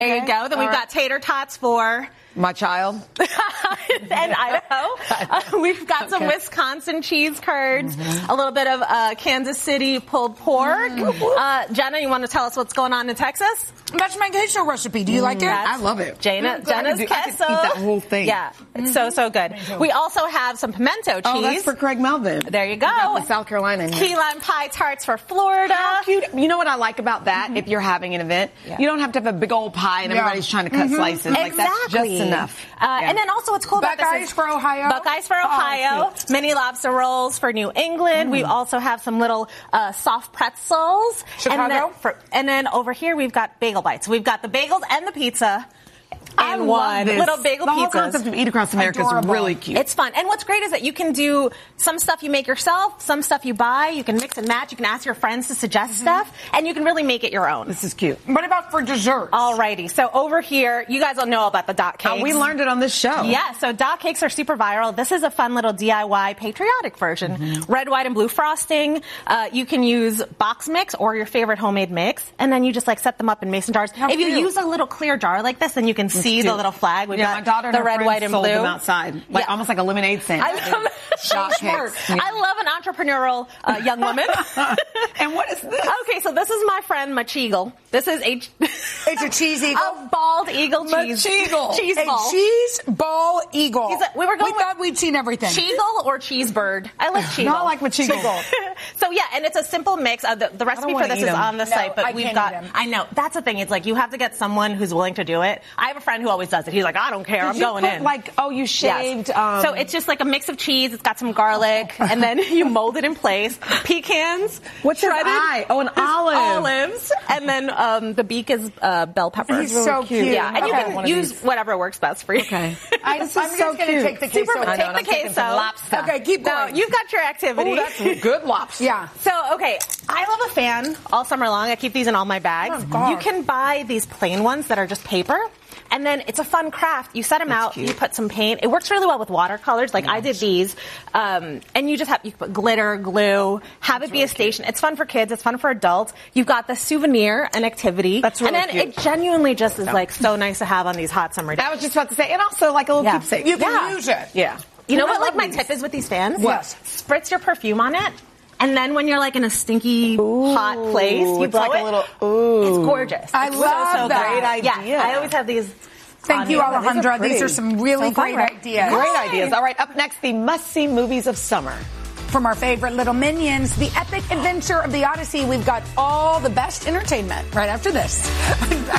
There you go. Then we've got tater tots for my child. And Idaho. We've got some Wisconsin cheese curds, a little bit of Kansas City pulled pork. Jenna, you want to tell us what's going on in Texas? That's my queso recipe. Do you like it? I love it. Jenna's queso. I could eat that whole thing. Yeah, it's so good. We also have some pimento cheese. Oh, that's for Craig Melvin. There you go. We got the South Carolina in here. Key lime pie tarts for Florida. How cute. You know what I like about that? If you're having an event, you don't have to have a big old pie and everybody's trying to cut slices. Exactly. Like, that's just enough. And then also what's cool about this Buckeyes for Ohio. Buckeyes for Ohio. Mini lobster rolls for New England. We also have some little soft pretzels. Chicago. And then over here we've got bagel bites. We've got the bagels and the pizza. I And love one this. little bagel the whole pizzas. concept of Eat Across America is really cute. It's fun. And what's great is that you can do some stuff you make yourself, some stuff you buy. You can mix and match. You can ask your friends to suggest stuff, and you can really make it your own. This is cute. What about for desserts? Alrighty. So over here, you guys all know about the dot cakes. We learned it on this show. Yeah, so dot cakes are super viral. This is a fun little DIY patriotic version. Red, white, and blue frosting. You can use box mix or your favorite homemade mix, and then you just like set them up in mason jars. If you use a little clear jar like this, then you can see the little flag. We've got my daughter and the her red, friends white, and sold blue them outside, almost like a lemonade stand. I love Dot cakes. I love an entrepreneurial young woman. And what is this? Okay, so this is my friend Macheagle. This is It's a cheese eagle. a bald eagle cheese. Macheagle. Cheese A ball. cheese ball eagle. We were going with thought we'd seen everything. Cheagle or cheese bird? I like Cheagle. No, I like Macheagle. So yeah, and it's a simple mix. The recipe for wanna this eat is 'em. on the site, but I we've can't got. eat 'em. I know that's the thing. It's like you have to get someone who's willing to do it. I have a friend who always does it. He's like, I don't care. I'm going in. You shaved. Yes. So it's just like a mix of cheese. It's got some garlic, and then you mold it in place. Pecans. What's his shredded. eye? Oh, an olive. Olives, and then the beak is bell pepper. He's so cute. Yeah, and you Okay. can use whatever works best for you. Okay. I'm just going to take the queso. Super, I know, take and the I'm taking queso. some lobster. Okay, keep Now, going. you've got your activity. Oh, that's good lobster. Yeah. So, okay, I love a fan all summer long. I keep these in all my bags. Oh, God. You can buy these plain ones that are just paper. And then it's a fun craft. You set them out, cute. you put some paint. It works really well with watercolors. Like I did these. And you just you put glitter, glue, have it be a station. It's fun for kids. It's fun for adults. You've got the souvenir, an activity. That's really And then cute. it genuinely just is like so nice to have on these hot summer days. I was just about to say, and also like a little keepsake. You can use it. Yeah. You know I what like love my these. tip is with these fans? What? Spritz your perfume on it. And then when you're like in a stinky, hot place, you it's blow like it. a little, ooh. It's gorgeous. I It's love so that. Great idea. Yeah. I always have these. Thank you, on me. Alejandra. pretty. These are some really So fun, great right? ideas. Great ideas. All right, up next, the must-see movies of summer. From our favorite little minions, the epic adventure of the Odyssey, we've got all the best entertainment right after this.